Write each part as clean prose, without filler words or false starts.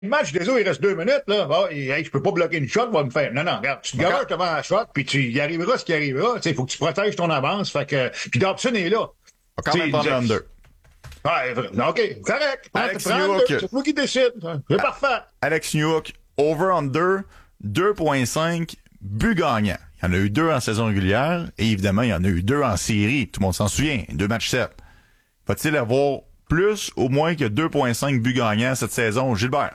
match, déjà, il reste 2 minutes, là. Ah, hey, je peux pas bloquer une shot, va me faire. Non, non, regarde, tu te garages devant la shot, puis il arrivera ce qui arrivera. Tu sais, il faut que tu protèges ton avance. Fait que, puis Dobson est là. On va quand Tu même sais, prendre le under. ouais, OK, correct. Alex Prends le Newhook. deux, c'est moi qui décide. C'est parfait. Alex Newhook, over-under, 2.5, but gagnant. Il y en a eu 2 en saison régulière, et évidemment, il y en a eu 2 en série. Tout le monde s'en souvient. 2 matchs 7. Va-t-il avoir plus ou moins que 2.5 buts gagnants cette saison, Gilbert?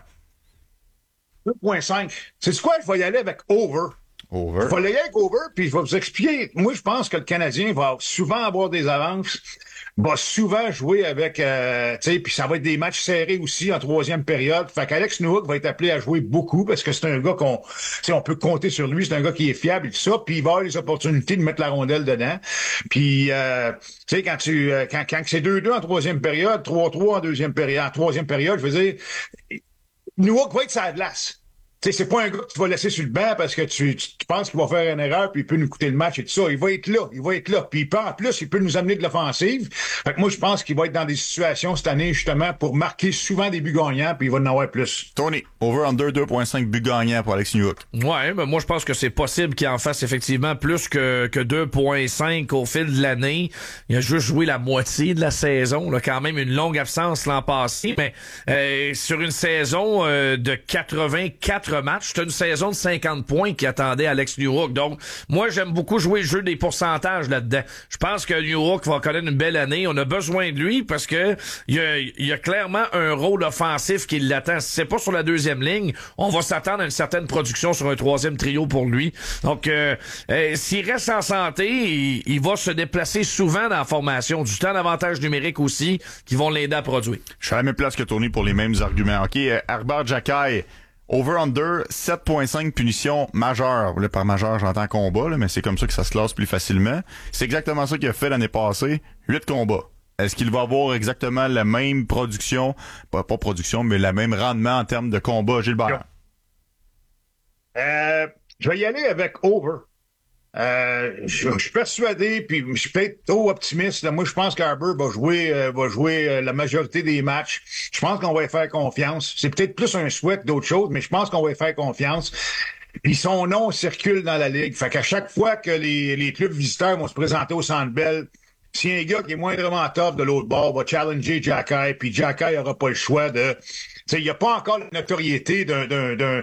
2,5. C'est quoi? Je vais y aller avec over. Over. Je vais y aller avec over, puis je vais vous expliquer. Moi, je pense que le Canadien va souvent avoir des avances, va souvent jouer avec, tu sais, puis ça va être des matchs serrés aussi en troisième période. Fait qu'Alex Newhook va être appelé à jouer beaucoup parce que c'est un gars tu sais, on peut compter sur lui. C'est un gars qui est fiable et tout ça. Puis il va avoir les opportunités de mettre la rondelle dedans. Puis, tu sais, quand c'est 2-2 en troisième période, 3-3 en troisième période, je veux dire, Newhook va être sur la glace. Tu sais, c'est pas un gars que tu vas laisser sur le banc parce que tu penses qu'il va faire une erreur puis il peut nous coûter le match et tout ça. Il va être là, il va être là. Puis en plus, il peut nous amener de l'offensive. Fait que moi, je pense qu'il va être dans des situations cette année, justement, pour marquer souvent des buts gagnants puis il va en avoir plus. Tony, over-under 2.5 buts gagnants pour Alex Newhook. Ouais, mais moi je pense que c'est possible qu'il en fasse effectivement plus que 2.5 au fil de l'année. Il a juste joué la moitié de la saison, là, quand même une longue absence l'an passé, mais sur une saison de 84 matchs, c'est une saison de 50 points qui attendait Alex Newhook. Donc moi j'aime beaucoup jouer le jeu des pourcentages là-dedans. Je pense que Newhook va connaître une belle année. On a besoin de lui parce que il y a clairement un rôle offensif qui l'attend. Si c'est pas sur la deuxième ligne, on va s'attendre à une certaine production sur un troisième trio pour lui. Donc, s'il reste en santé, il va se déplacer souvent dans la formation. Du temps d'avantage numérique aussi, qui vont l'aider à produire. Je suis à la même place que Tony pour les mêmes arguments. OK, Arbor Xhekaj, over-under, 7.5 punitions majeures. Là, par majeur, j'entends combat, là, mais c'est comme ça que ça se classe plus facilement. C'est exactement ça qu'il a fait l'année passée. 8 combats. Est-ce qu'il va avoir exactement la même production, pas production, mais le même rendement en termes de combat, Gilbert? Je vais y aller avec over. Je suis persuadé, puis je suis peut-être trop optimiste. Moi, je pense qu'Arbor va jouer la majorité des matchs. Je pense qu'on va y faire confiance. C'est peut-être plus un souhait que d'autres choses, mais je pense qu'on va y faire confiance. Puis son nom circule dans la ligue. Fait qu'à chaque fois que les clubs visiteurs vont se présenter au Centre Bell, si un gars qui est moindrement top de l'autre bord va challenger Xhekaj, puis Xhekaj aura pas le choix de... Il n'y a pas encore la notoriété d'un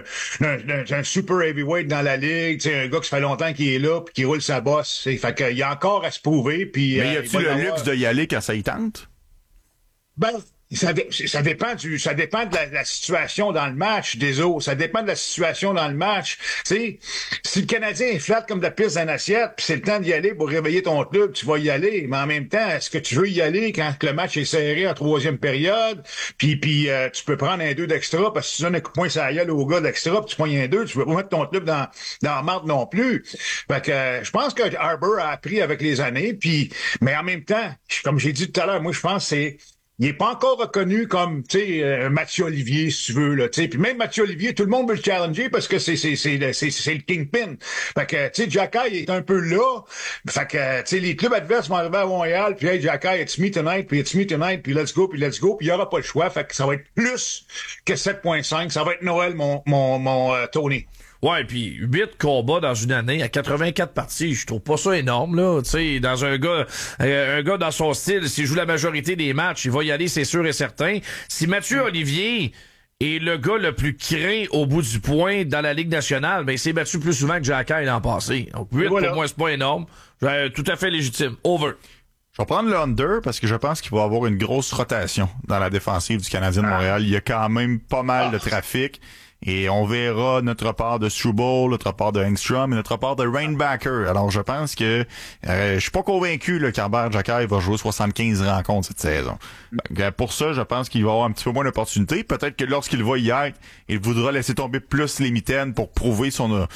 super heavyweight dans la ligue, un gars qui fait longtemps qu'il est là puis qui roule sa bosse. Fait qu'il y a encore à se prouver. Puis, mais y a-tu le luxe de y aller quand ça y tente? Ben, ça dépend de la situation dans le match des autres. Ça dépend de la situation dans le match. T'sais, si le Canadien est flat comme de la piste dans assiette, puis c'est le temps d'y aller pour réveiller ton club, tu vas y aller. Mais en même temps, est-ce que tu veux y aller quand le match est serré en troisième période? Puis tu peux prendre un 2 d'extra parce que si tu donnes un coup de poing sur la gueule au gars d'extra, puis tu prends un 2, tu veux pas mettre ton club dans la marde non plus. Fait que je pense que Arbor a appris avec les années. Mais en même temps, comme j'ai dit tout à l'heure, moi je pense que il est pas encore reconnu comme, tu sais, Mathieu Olivier, si tu veux, là, tu sais. Puis même Mathieu Olivier, tout le monde veut le challenger parce que c'est le kingpin. Fait que, tu sais, Xhekaj est un peu là. Fait que, tu sais, les clubs adverses vont arriver à Montréal, puis hey, Xhekaj, it's me tonight, puis puis let's go, puis il y aura pas le choix. Fait que ça va être plus que 7.5. Ça va être Noël, mon Tony. Ouais, puis 8 combats dans une année à 84 parties, je trouve pas ça énorme, là. Tu sais, dans un gars dans son style, s'il joue la majorité des matchs, il va y aller, c'est sûr et certain. Si Mathieu Olivier est le gars le plus craint au bout du point dans la Ligue nationale, ben il s'est battu plus souvent que Xhekaj l'an passé. Donc 8, voilà. Pour moi, c'est pas énorme. Tout à fait légitime. Over. Je vais prendre le under parce que je pense qu'il va y avoir une grosse rotation dans la défensive du Canadien de Montréal. Il y a quand même pas mal de trafic. Et on verra notre part de Struble, notre part de Engstrom et notre part de Rainbacker. Alors, je pense que je suis pas convaincu qu'Arbor Xhekaj va jouer 75 rencontres cette saison. Pour ça, je pense qu'il va avoir un petit peu moins d'opportunités. Peut-être que lorsqu'il va y être, il voudra laisser tomber plus les mitaines pour prouver son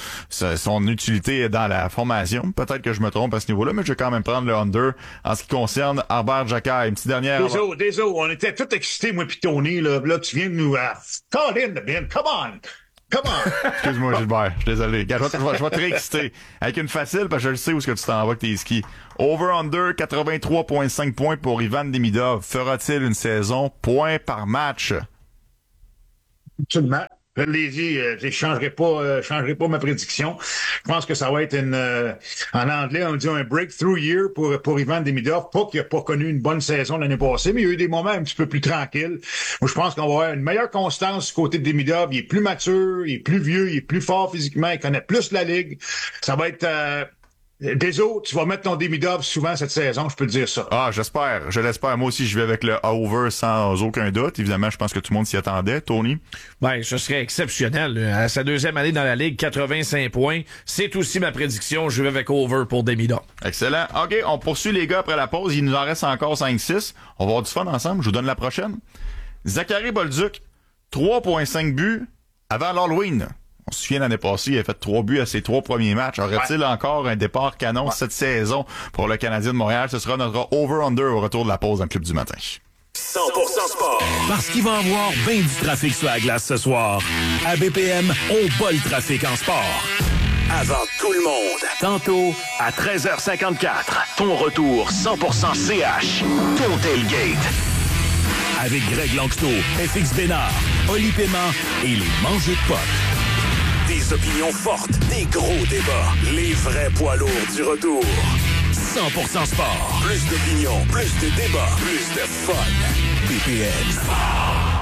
utilité dans la formation. Peut-être que je me trompe à ce niveau-là, mais je vais quand même prendre le under en ce qui concerne Arbor Xhekaj. Une petite dernière. Désolé, on était tout excités, moi pis Tony, là tu viens de nous call in, Ben, come on! Come on! Excuse-moi, Gilbert. Je suis désolé. Je vais te réexciter. Avec une facile, parce que je le sais où est-ce que tu t'en vas avec tes skis. Over-under, 83.5 points pour Ivan Demidov. Fera-t-il une saison point par match? Absolument. Je l'ai dit, je changerai pas ma prédiction. Je pense que ça va être en anglais, on dit un breakthrough year pour Ivan Demidov. Pas qu'il n'a pas connu une bonne saison l'année passée, mais il y a eu des moments un petit peu plus tranquilles. Moi, je pense qu'on va avoir une meilleure constance du côté de Demidov. Il est plus mature, il est plus vieux, il est plus fort physiquement, il connaît plus la ligue. Ça va être, des autres, tu vas mettre ton Demidov souvent cette saison, je peux te dire ça. Ah, j'espère. Je l'espère. Moi aussi, je vais avec le over sans aucun doute. Évidemment, je pense que tout le monde s'y attendait. Tony? Ben, ce serait exceptionnel. À sa deuxième année dans la Ligue, 85 points. C'est aussi ma prédiction. Je vais avec over pour Demidov. Excellent. OK, on poursuit les gars après la pause. Il nous en reste encore 5-6. On va avoir du fun ensemble. Je vous donne la prochaine. Zachary Bolduc, 3,5 buts avant l'Halloween. On se souvient l'année passée, il a fait 3 buts à ses 3 premiers matchs. Aurait-il encore un départ canon cette saison pour le Canadien de Montréal? Ce sera notre over-under au retour de la pause dans le Club du matin. 100% sport. Parce qu'il va y avoir bien du trafic sur la glace ce soir. À BPM, on bat le trafic en sport. Avant tout le monde. Tantôt, à 13h54, ton retour 100% CH. Ton tailgate. Avec Greg Langsto, FX Bénard, Oli Paiement et les mangeux de potes. Des opinions fortes, des gros débats, les vrais poids lourds du retour. 100% sport. Plus d'opinions, plus de débats, plus de fun. BPM Sport.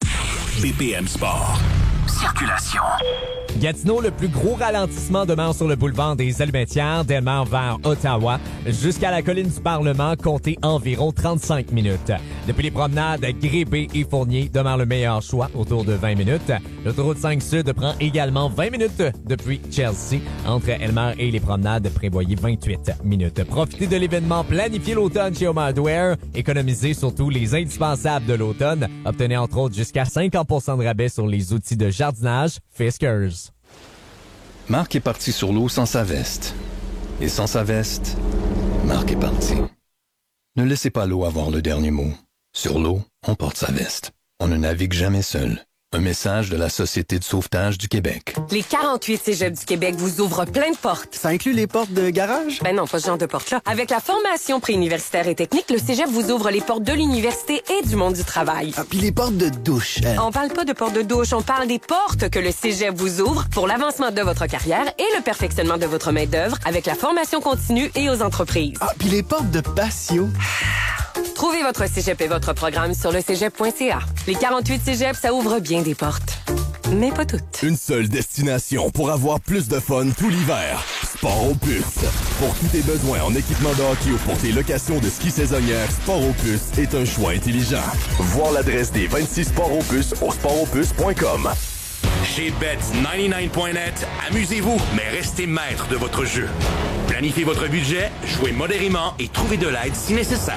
BPM Sport. Circulation. Gatineau, le plus gros ralentissement demeure sur le boulevard des Allumettières, Delmar vers Ottawa. Jusqu'à la colline du Parlement, comptez environ 35 minutes. Depuis les promenades Grébé et Fournier demeure le meilleur choix, autour de 20 minutes. L'autoroute 5 Sud prend également 20 minutes depuis Chelsea. Entre Elmer et les promenades, prévoyez 28 minutes. Profitez de l'événement Planifier l'automne chez Home Hardware. Économisez sur tous les indispensables de l'automne. Obtenez entre autres jusqu'à 50% de rabais sur les outils de jardinage Fiskars. Marc est parti sur l'eau sans sa veste. Et sans sa veste, Marc est parti. Ne laissez pas l'eau avoir le dernier mot. Sur l'eau, on porte sa veste. On ne navigue jamais seul. Un message de la Société de sauvetage du Québec. Les 48 cégeps du Québec vous ouvrent plein de portes. Ça inclut les portes de garage? Ben non, pas ce genre de porte-là. Avec la formation préuniversitaire et technique, le cégep vous ouvre les portes de l'université et du monde du travail. Ah, puis les portes de douche. On parle pas de portes de douche, on parle des portes que le cégep vous ouvre pour l'avancement de votre carrière et le perfectionnement de votre main-d'œuvre avec la formation continue et aux entreprises. Ah, puis les portes de patio. Trouvez votre cégep et votre programme sur le cégep.ca. Les 48 cégeps, ça ouvre bien des portes. Mais pas toutes. Une seule destination pour avoir plus de fun tout l'hiver. Sport Opus. Pour tous tes besoins en équipement de hockey ou pour tes locations de ski saisonnières, Sport Opus est un choix intelligent. Voir l'adresse des 26 Sport Opus au sportopus.com. Chez Bet99.net, amusez-vous, mais restez maître de votre jeu. Planifiez votre budget, jouez modérément et trouvez de l'aide si nécessaire.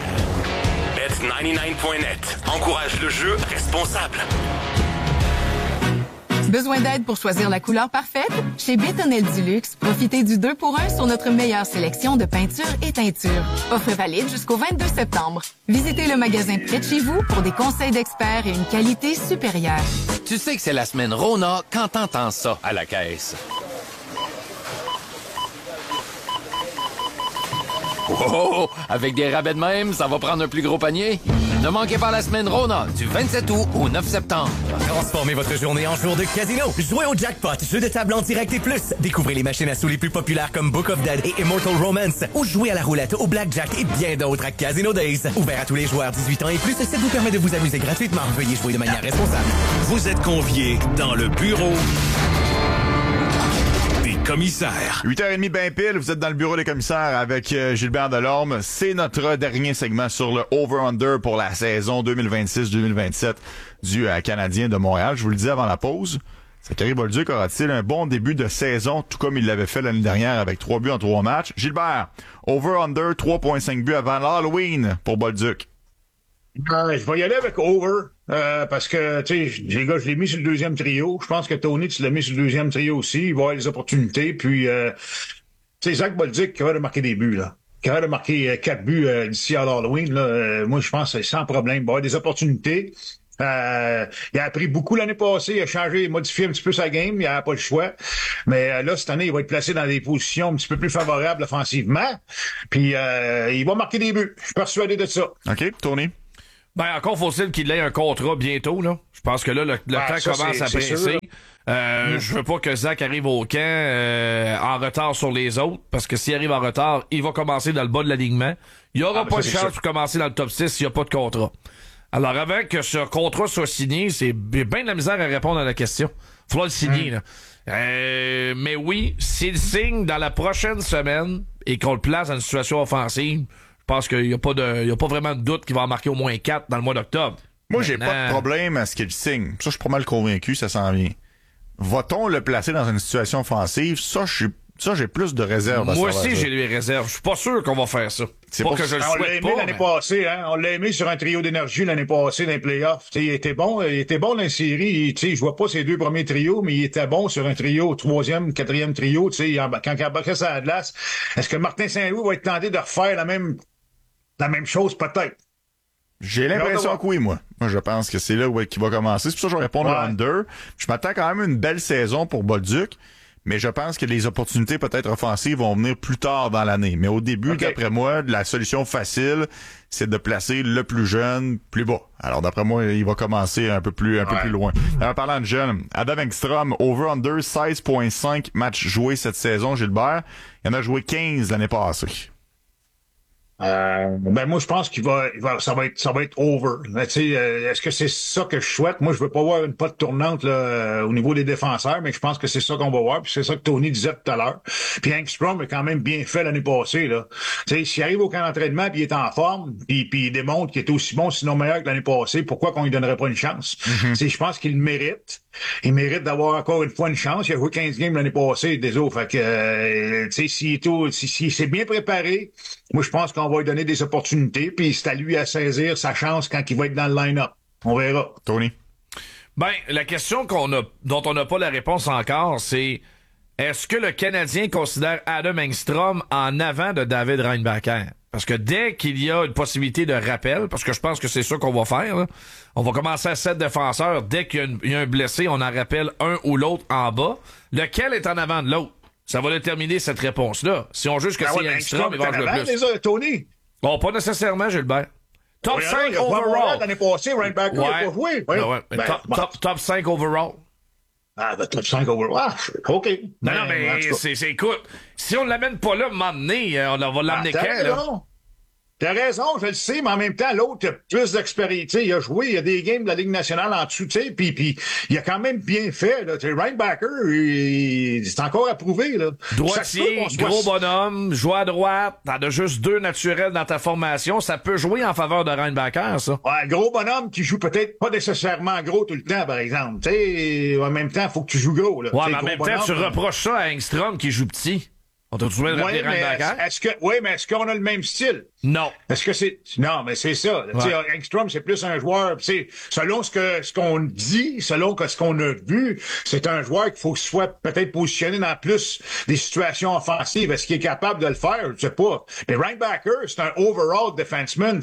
Bet99.net encourage le jeu responsable. Besoin d'aide pour choisir la couleur parfaite? Chez Bétonnel Duluxe, profitez du 2 pour 1 sur notre meilleure sélection de peintures et teintures. Offre valide jusqu'au 22 septembre. Visitez le magasin près de chez vous pour des conseils d'experts et une qualité supérieure. Tu sais que c'est la semaine Rona quand t'entends ça à la caisse. Oh, avec des rabais de même, ça va prendre un plus gros panier. Ne manquez pas la semaine Rona du 27 août au 9 septembre. Transformez votre journée en jour de casino. Jouez au jackpot, jeu de table en direct et plus. Découvrez les machines à sous les plus populaires comme Book of Dead et Immortal Romance. Ou jouez à la roulette, au blackjack et bien d'autres à Casino Days. Ouvert à tous les joueurs 18 ans et plus, ça vous permet de vous amuser gratuitement. Veuillez jouer de manière responsable. Vous êtes conviés dans le bureau des commissaires. 8h30 ben pile, vous êtes dans le bureau des commissaires avec Gilbert Delorme. C'est notre dernier segment sur le over-under pour la saison 2026-2027 du Canadien de Montréal. Je vous le dis avant la pause. Zachary Bolduc aura-t-il un bon début de saison, tout comme il l'avait fait l'année dernière avec 3 buts en 3 matchs? Gilbert, over-under, 3,5 buts avant l'Halloween pour Bolduc. Je vais y aller avec over, parce que, tu sais, les gars, je l'ai mis sur le deuxième trio. Je pense que Tony, tu l'as mis sur le deuxième trio aussi. Il va avoir les opportunités. Puis, tu sais, Zach Bolduc, capable de marquer des buts, là. Capable de marquer 4 buts d'ici à l'Halloween, là. Moi, je pense que c'est sans problème. Il va avoir des opportunités. Il a appris beaucoup l'année passée. Il a changé, modifié un petit peu sa game. Il n'a pas le choix. Mais là, cette année, il va être placé dans des positions un petit peu plus favorables offensivement. Puis, il va marquer des buts. Je suis persuadé de ça. OK, Tony? Ben, encore faut-il qu'il ait un contrat bientôt, là. Je pense que là, le temps commence à presser. Je veux pas que Zach arrive au camp en retard sur les autres, parce que s'il arrive en retard, il va commencer dans le bas de l'alignement. Il y aura pas de chance de commencer dans le top 6 s'il n'y a pas de contrat. Alors, avant que ce contrat soit signé, c'est bien de la misère à répondre à la question. Il faudra le signer, là. Mais oui, s'il signe dans la prochaine semaine et qu'on le place dans une situation offensive, je pense qu'il n'y a pas vraiment de doute qu'il va en marquer au moins 4 dans le mois d'octobre. Moi, j'ai pas de problème à ce qu'il signe. Ça, je suis pas mal convaincu, ça s'en vient. Va-t-on le placer dans une situation offensive? Ça, j'ai plus de réserves. Moi aussi, j'ai les réserves. Je suis pas sûr qu'on va faire ça. C'est pas que je le souhaite pas. On l'a aimé l'année passée, hein. On l'a aimé sur un trio d'énergie l'année passée dans les playoffs. T'sais, il était bon dans la série. Je vois pas ses 2 premiers trios, mais il était bon sur un trio, 3e, 4e trio. Quand il embarquait sur la glace, est-ce que Martin Saint-Louis va être tenté de refaire la même chose, peut-être? J'ai l'impression que oui, moi. Moi, je pense que c'est là qu'il va commencer. C'est pour ça que je vais répondre à under. Je m'attends quand même à une belle saison pour Bolduc, mais je pense que les opportunités peut-être offensives vont venir plus tard dans l'année. Mais au début, d'après moi, la solution facile, c'est de placer le plus jeune plus bas. Alors, d'après moi, il va commencer un peu plus loin. En parlant de jeune, Adam Engstrom, over-under 16.5 matchs joués cette saison, Gilbert. Il en a joué 15 l'année passée. Moi je pense ça va être over. Est-ce que c'est ça que je souhaite? Moi je veux pas voir une pote tournante là, au niveau des défenseurs, mais je pense que c'est ça qu'on va voir, puis c'est ça que Tony disait tout à l'heure. Puis Engstrom est quand même bien fait l'année passée là. S'il arrive au camp d'entraînement puis il est en forme, puis il démontre qu'il est aussi bon sinon meilleur que l'année passée, pourquoi qu'on lui donnerait pas une chance? Je pense qu'il le mérite. Il mérite d'avoir encore une fois une chance. Il a joué 15 games l'année passée, désolé. Fait que s'il s'est bien préparé, moi je pense qu'on va lui donner des opportunités, puis c'est à lui à saisir sa chance quand il va être dans le line-up. On verra. Tony? Ben, la question dont on n'a pas la réponse encore, c'est est-ce que le Canadien considère Adam Engstrom en avant de David Reinbacher? Parce que dès qu'il y a une possibilité de rappel, parce que je pense que c'est ça qu'on va faire, là, on va commencer à 7 défenseurs. Dès qu'il y a un blessé, on en rappelle un ou l'autre en bas. Lequel est en avant de l'autre? Ça va déterminer cette réponse-là. Si on juge que c'est Engstrom, il va jouer le plus. Tony? Bon, pas nécessairement, Gilbert. Top 5 overall. L'année passée, Reinbacher n'a pas joué. Top 5 overall. Top 5 overall. OK. Non, mais écoute, si on ne l'amène pas là, à un moment donné, on va l'amener quand, là? T'as raison, je le sais, mais en même temps, l'autre a plus d'expérience. Il a joué, il y a des games de la Ligue nationale en dessous, puis il a quand même bien fait. Là. Reinbacher, c'est encore à prouver. Là. Droitier, gros bonhomme, joue à droite, t'en as juste 2 naturels dans ta formation. Ça peut jouer en faveur de Reinbacher, ça. Ouais, gros bonhomme qui joue peut-être pas nécessairement gros tout le temps, par exemple. T'sais, en même temps, il faut que tu joues gros. Là. Ouais, mais en même temps, tu reproches ça à Engstrom qui joue petit. On t'a toujours de rappeler Reinbacher? Mais est-ce qu'on a le même style? Non. Non, mais c'est ça. Ouais. Engstrom, c'est plus un joueur, selon ce qu'on dit, selon ce qu'on a vu, c'est un joueur qu'il faut qu'il soit peut-être positionné dans plus des situations offensives. Est-ce qu'il est capable de le faire? Je sais pas. Mais Reinbacher, c'est un overall defenseman,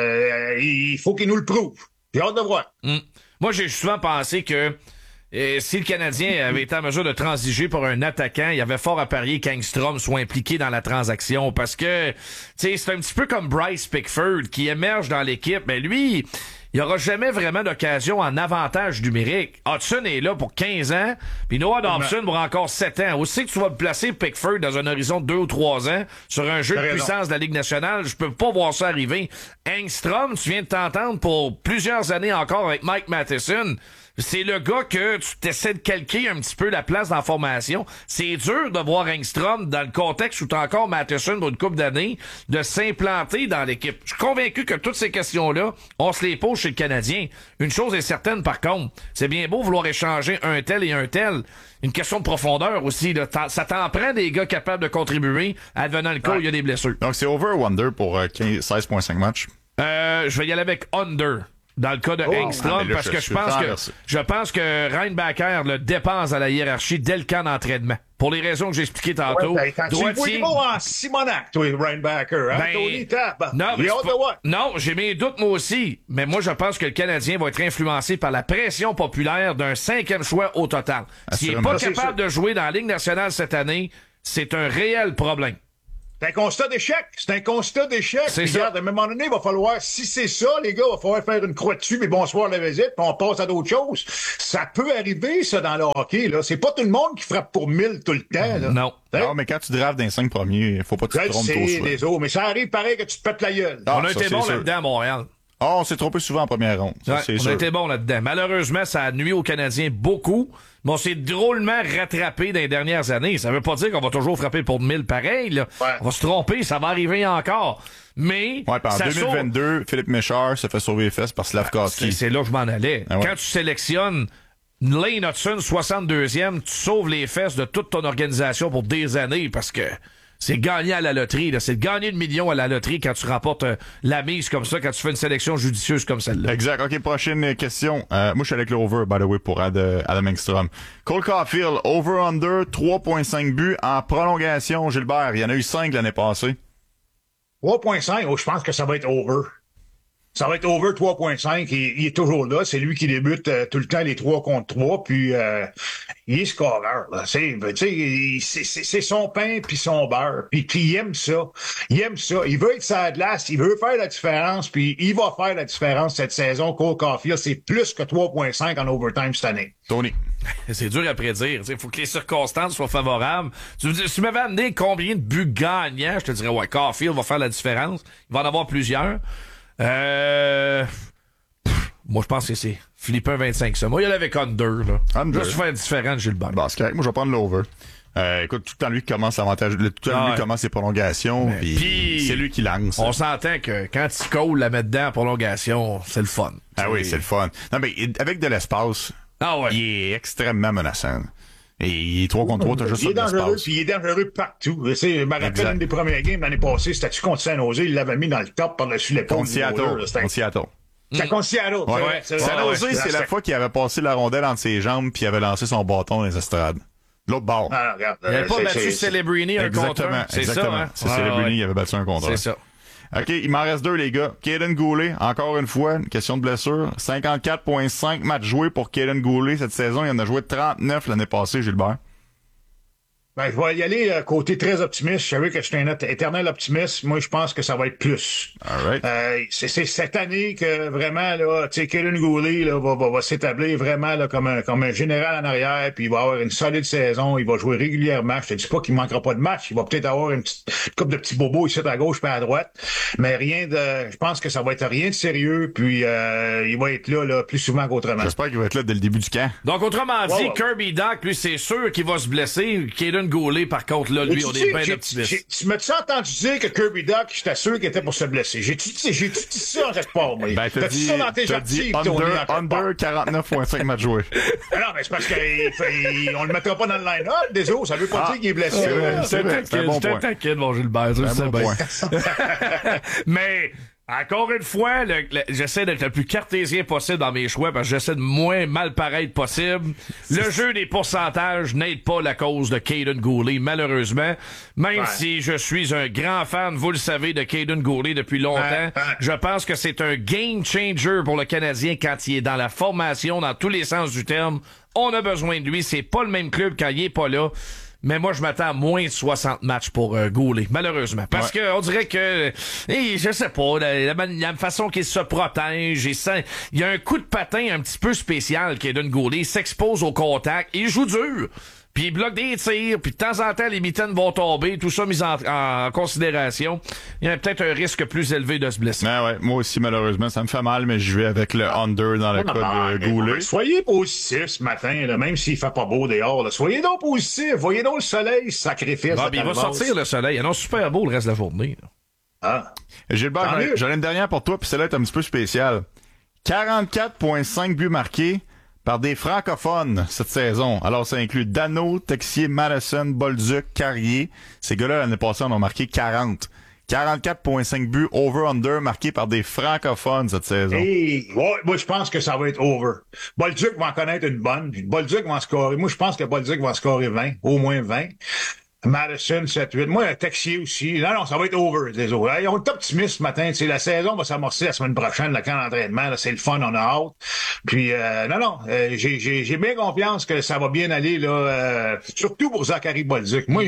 il faut qu'il nous le prouve. J'ai hâte de voir. Moi, j'ai souvent pensé que si le Canadien avait été en mesure de transiger pour un attaquant, il y avait fort à parier qu'Engstrom soit impliqué dans la transaction parce que, c'est un petit peu comme Bryce Pickford qui émerge dans l'équipe, mais lui, il aura jamais vraiment d'occasion en avantage numérique. Hudson est là pour 15 ans, puis Noah Dobson pour encore 7 ans. Aussi que tu vas placer Pickford dans un horizon de 2 ou 3 ans sur un jeu de puissance de la Ligue nationale, je peux pas voir ça arriver. Engstrom, tu viens de t'entendre pour plusieurs années encore avec Mike Matheson. C'est le gars que tu t'essaies de calquer un petit peu la place dans la formation. C'est dur de voir Engstrom dans le contexte où t'as encore Matheson pour une couple d'années de s'implanter dans l'équipe. Je suis convaincu que toutes ces questions-là, on se les pose chez le Canadien. Une chose est certaine, par contre, c'est bien beau vouloir échanger un tel et un tel. Une question de profondeur aussi. Là. Ça t'en prend des gars capables de contribuer advenant le cas où il y a des blessures. Donc c'est over ou under pour 16.5 matchs? Je vais y aller avec under. Dans le cas de Engstrom, parce que je pense que Reinbacher le dépasse à la hiérarchie dès le camp d'entraînement. Pour les raisons que j'ai expliquées tantôt. Droitier. Tu le vois en Simonac, toi, Reinbacher, hein? Tony Tapp. Non, j'ai mes doutes, moi aussi. Mais moi, je pense que le Canadien va être influencé par la pression populaire d'un 5e choix au total. S'il n'est pas capable de jouer dans la Ligue nationale cette année, c'est un réel problème. C'est un constat d'échec. C'est un constat d'échec. C'est Puis, ça. regarde, à un moment donné, il va falloir, si c'est ça, les gars, il va falloir faire une croix dessus, mais bonsoir la visite, puis on passe à d'autres choses. Ça peut arriver, ça, dans le hockey, là. C'est pas tout le monde qui frappe pour 1000 tout le temps, là. Non. Non, mais quand tu drafts dans les 5 premiers, faut pas que tu te Je le trompes trop sais, souvent. les autres, mais ça arrive pareil que tu te pètes la gueule. Ah, On a ça, été c'est bon sûr. là-dedans à Montréal. Ah, on s'est trompé souvent en première ronde. Ça, Ouais, c'est on sûr. a été bon là-dedans. Malheureusement, ça a nuit aux Canadiens beaucoup, mais on s'est drôlement rattrapé dans les dernières années. Ça veut pas dire qu'on va toujours frapper pour 1000 pareil, là. Ouais. On va se tromper, ça va arriver encore. Mais, Ouais, puis en ça 2022, Philippe Méchard se fait sauver les fesses par Slavkovski. c'est là que je m'en allais. Ah ouais. Quand tu sélectionnes Lane Hudson, 62e, tu sauves les fesses de toute ton organisation pour des années parce que c'est gagner à la loterie, là. C'est gagner le million à la loterie quand tu remportes la mise comme ça, quand tu fais une sélection judicieuse comme celle-là. Exact. OK, prochaine question. Moi, je suis avec l'over, by the way, pour Adam Engstrom. Cole Caulfield, over-under, 3.5 buts en prolongation. Gilbert, il y en a eu 5 l'année passée. 3.5, je pense que ça va être over. Ça va être over 3.5. Il est toujours là. C'est lui qui débute tout le temps les 3 contre 3. Puis il est scoreur. Là. C'est son pain puis son beurre. Puis il aime ça. Il aime ça. Il veut être sur la glace. Il veut faire la différence. Puis il va faire la différence cette saison. Cole Caulfield, c'est plus que 3.5 en overtime cette année. Tony. C'est dur à prédire. Il faut que les circonstances soient favorables. Tu m'avais amené combien de buts gagnants, je te dirais, ouais, Caulfield va faire la différence. Il va en avoir plusieurs. Moi, je pense que c'est Philippin 25, ça. Moi, il y en avait under, là. Under. Juste faire différent de Gilbert. Bon, c'est correct. Moi, je vais prendre l'over. Écoute, tout le temps, lui qui commence l'avantage, tout le temps, lui qui commence ses prolongations, puis c'est lui qui lance. On s'entend que quand il colle la mettre dedans en prolongation, c'est le fun. Ah oui, c'est le fun. Non, mais avec de l'espace, il est extrêmement menaçant. Et il est 3 contre 3, t'as juste Il est ça de dangereux, l'espace. puis il est dangereux partout. Tu sais, je me rappelle une des premières games l'année passée, c'était-tu contre San Jose, il l'avait mis dans le top par-dessus l'épaule. Contre Seattle. Contre Seattle. C'est contre Seattle. Ouais. San Jose, c'est la fois qu'il avait passé la rondelle entre ses jambes puis il avait lancé son bâton dans les estrades. L'autre bord. Ah, regarde, il n'avait pas battu Celebrini un contre un. C'est ça, hein? C'est Celebrini, il avait battu un contre un. C'est ça. OK, il m'en reste 2, les gars. Caden Goulet, encore une fois, une question de blessure. 54,5 matchs joués pour Caden Goulet cette saison. Il en a joué 39 l'année passée, Gilbert. Ben, je vais y aller côté très optimiste. Je savais que j'étais un éternel optimiste. Moi, je pense que ça va être plus. All right. C'est cette année que vraiment, là, tu sais, Caden Goulet, là, va s'établir vraiment, là, comme un général en arrière, puis il va avoir une solide saison. Il va jouer régulièrement. Je te dis pas qu'il manquera pas de match. Il va peut-être avoir une petite coupe de petits bobos ici à gauche puis à droite. Mais je pense que ça va être rien de sérieux, puis il va être là, plus souvent qu'autrement. J'espère qu'il va être là dès le début du camp. Donc, autrement dit, Kirby Dach, lui, c'est sûr qu'il va se blesser. Caden Goulet, par contre, là, lui, on est bien optimiste. Tu m'as-tu entendu dire que Kirby Dach, j'étais sûr qu'il était pour se blesser? J'ai-tu dit ça en quelque part, moi? Ben, t'as dit, ça dans tes articles, under 49,5 matchs joués. Non, mais c'est parce qu'on le mettra pas dans le line-up, désolé, ça veut pas dire qu'il est blessé. C'est un bon point. T'inquiète, mon Gilbert, je sais bien. Mais... encore une fois, j'essaie d'être le plus cartésien possible dans mes choix parce que j'essaie de moins mal paraître possible. Le jeu des pourcentages n'aide pas la cause de Caden Goulet, malheureusement. Même si je suis un grand fan, vous le savez, de Caden Goulet depuis longtemps, je pense que c'est un game changer pour le Canadien quand il est dans la formation, dans tous les sens du terme. On a besoin de lui. C'est pas le même club quand il est pas là. Mais moi, je m'attends à moins de 60 matchs pour Goulet, malheureusement. Parce que on dirait que, je sais pas, la façon qu'il se protège, il y a un coup de patin un petit peu spécial Caden Goulet. Il s'expose au contact, il joue dur. Puis il bloque des tirs, puis de temps en temps, les mitaines vont tomber, tout ça mis en considération. Il y a peut-être un risque plus élevé de se blesser. Ah ouais, moi aussi, malheureusement, ça me fait mal, mais je vais avec le under dans le cas de Goulet. Soyez positif ce matin, là, même s'il fait pas beau dehors. Là. Soyez donc positif, voyez donc le soleil, sacrifice. Il va sortir le soleil. Il annonce super beau le reste de la journée. Là. Ah. Gilbert, j'en ai une dernière pour toi, puis celle-là est un petit peu spéciale. 44,5 buts marqués par des francophones cette saison. Alors, ça inclut Dano, Texier, Madison, Bolduc, Carrier. Ces gars-là, l'année passée, en ont marqué 40. 44,5 buts over-under marqués par des francophones cette saison. Moi, je pense que ça va être over. Bolduc va en connaître une bonne. Bolduc va en scorer. Moi, je pense que Bolduc va en scorer 20. Au moins 20. Madison, 7-8. Moi, Texier aussi. Non, ça va être over, les autres. Ils ont été optimistes ce matin. La saison va s'amorcer la semaine prochaine, le camp d'entraînement. Là, c'est le fun, on a hâte. Puis, j'ai bien confiance que ça va bien aller, là, surtout pour Zachary Bolduc. Moi,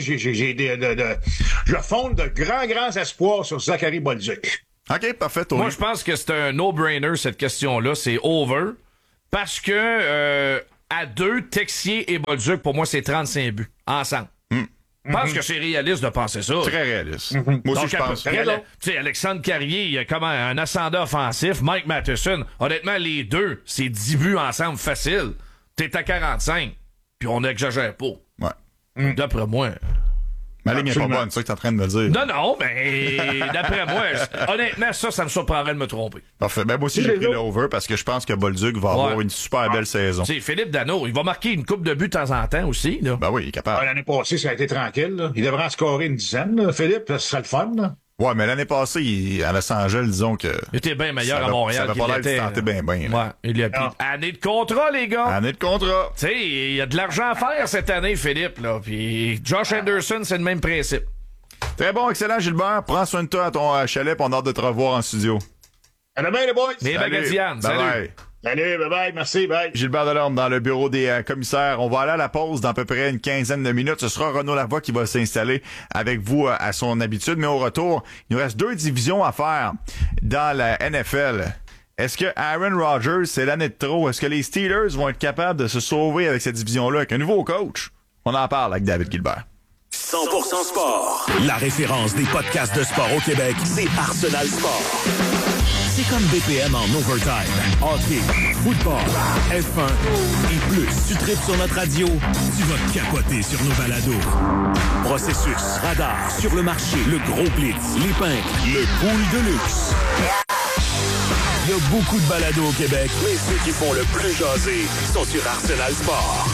je fonde de grands espoirs sur Zachary Bolduc. OK, parfait, Tony. Moi, je pense que c'est un no-brainer, cette question-là. C'est over. Parce que, à 2, Texier et Bolduc, pour moi, c'est 35 buts. Ensemble. Je pense que c'est réaliste de penser ça. Très réaliste. Moi aussi, donc, je pense. Tu sais, Alexandre Carrier, il a comme un ascendant offensif. Mike Matheson, honnêtement, les deux, c'est 10 buts ensemble facile. T'es à 45, puis on n'exagère pas. Ouais. D'après moi... Ma ligne est pas bonne, c'est ça que t'es en train de me dire. Non, mais d'après moi, honnêtement, ça me surprendrait de me tromper. Parfait. Ben, moi aussi, j'ai pris le over parce que je pense que Bolduc va avoir une super belle saison. Tu sais, Philippe Danault, il va marquer une coupe de buts de temps en temps aussi, là. Ben oui, il est capable. L'année passée, ça a été tranquille, là. Il devrait en scorer une dizaine, là, Philippe. Ce serait le fun, là. Ouais, mais l'année passée, à Los Angeles, disons que... Il était bien meilleur à Montréal. Ça avait pas l'air de se tenter bien. Ouais, il a pris année de contrat, les gars. Année de contrat. Tu sais, il y a de l'argent à faire cette année, Philippe, là. Puis Josh Anderson, c'est le même principe. Très bon, excellent, Gilbert. Prends soin de toi à ton chalet, on a hâte de te revoir en studio. À demain, les boys. Les Bagadianes, salut. Bye. Salut, bye-bye, merci, bye. Gilbert Delorme dans le bureau des commissaires. On va aller à la pause dans à peu près une quinzaine de minutes. Ce sera Renaud Lavoie qui va s'installer avec vous à son habitude. Mais au retour, il nous reste 2 divisions à faire dans la NFL. Est-ce que Aaron Rodgers, c'est l'année de trop? Est-ce que les Steelers vont être capables de se sauver avec cette division-là avec un nouveau coach? On en parle avec David Gilbert. 100% sport. La référence des podcasts de sport au Québec, c'est Arsenal Sport. C'est comme BPM en overtime. Hockey, football, F1 et plus. Tu tripes sur notre radio, tu vas capoter sur nos balados. Processus, radar, sur le marché, le gros blitz, les pintes, le pool de luxe. Il y a beaucoup de balados au Québec, mais ceux qui font le plus jaser sont sur Arsenal Sport.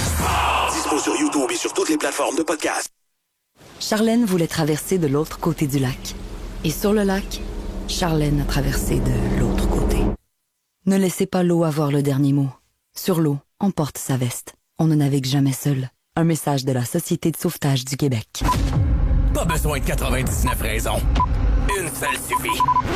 Dispo sur YouTube et sur toutes les plateformes de podcast. Charlène voulait traverser de l'autre côté du lac. Et sur le lac, Charlène a traversé de l'autre côté. Ne laissez pas l'eau avoir le dernier mot. Sur l'eau, on porte sa veste. On ne navigue jamais seul. Un message de la Société de sauvetage du Québec. Pas besoin de 99 raisons. Une seule suffit.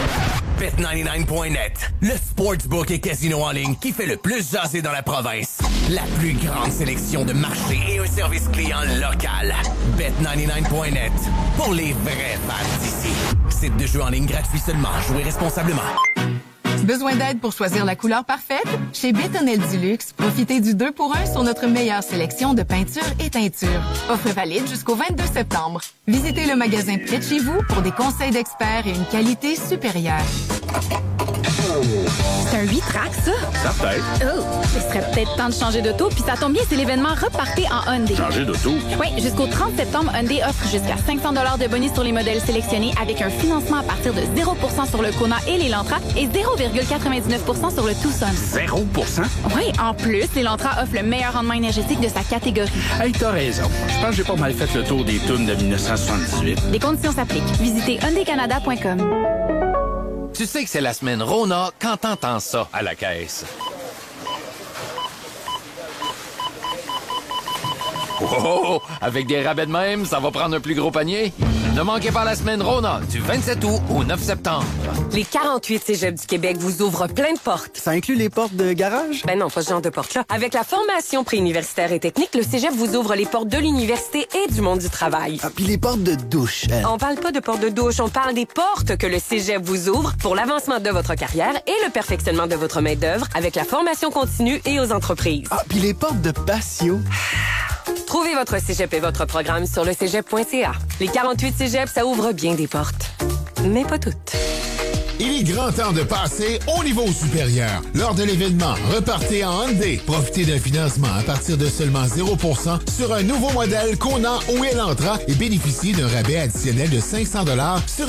Bet99.net, le sportsbook et casino en ligne qui fait le plus jaser dans la province. La plus grande sélection de marchés et un service client local. Bet99.net, pour les vrais fans d'ici. Site de jeu en ligne gratuit seulement. Jouez responsablement. Besoin d'aide pour choisir la couleur parfaite? Chez Bétonnel Duluxe, profitez du 2 pour 1 sur notre meilleure sélection de peintures et teintures. Offre valide jusqu'au 22 septembre. Visitez le magasin près de chez vous pour des conseils d'experts et une qualité supérieure. C'est un 8-track, ça? Ça peut-être. Oh, ce serait peut-être temps de changer d'auto, puis ça tombe bien, c'est l'événement Repartez en Hyundai. Changer d'auto? Oui, jusqu'au 30 septembre, Hyundai offre jusqu'à 500 $ de bonus sur les modèles sélectionnés avec un financement à partir de 0% sur le Kona et l'Elantra et 0,99% sur le Tucson. 0%? Oui, en plus, l'Elantra offre le meilleur rendement énergétique de sa catégorie. Hey, t'as raison. Je pense que j'ai pas mal fait le tour des tunes de 1978. Les conditions s'appliquent. Visitez HyundaiCanada.com. Tu sais que c'est la semaine Rona quand t'entends ça à la caisse. Oh, avec des rabais de même, ça va prendre un plus gros panier. Ne manquez pas la semaine Rona du 27 août au 9 septembre. Les 48 cégeps du Québec vous ouvrent plein de portes. Ça inclut les portes de garage? Ben non, pas ce genre de portes-là. Avec la formation préuniversitaire et technique, le cégep vous ouvre les portes de l'université et du monde du travail. Ah, puis les portes de douche. On parle pas de portes de douche, on parle des portes que le cégep vous ouvre pour l'avancement de votre carrière et le perfectionnement de votre main-d'œuvre avec la formation continue et aux entreprises. Ah, puis les portes de patio. Trouvez votre cégep et votre programme sur le cégep.ca. Les 48 cégeps, ça ouvre bien des portes. Mais pas toutes. Il est grand temps de passer au niveau supérieur. Lors de l'événement Repartez en Hyundai, profitez d'un financement à partir de seulement 0% sur un nouveau modèle Kona ou Elantra et bénéficiez d'un rabais additionnel de 500 $ sur